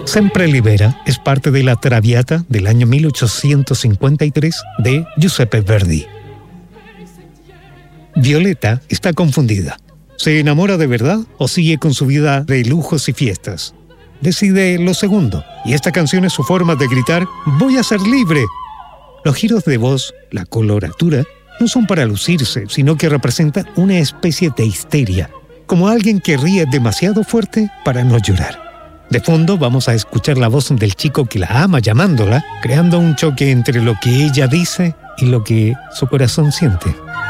Sempre Libera es parte de la Traviata del año 1853 de Giuseppe Verdi. Violeta está confundida. ¿Se enamora de verdad o sigue con su vida de lujos y fiestas? Decide lo segundo, y esta canción es su forma de gritar «¡Voy a ser libre!». Los giros de voz, la coloratura, no son para lucirse, sino que representan una especie de histeria, como alguien que ríe demasiado fuerte para no llorar. De fondo vamos a escuchar la voz del chico que la ama llamándola, creando un choque entre lo que ella dice y lo que su corazón siente.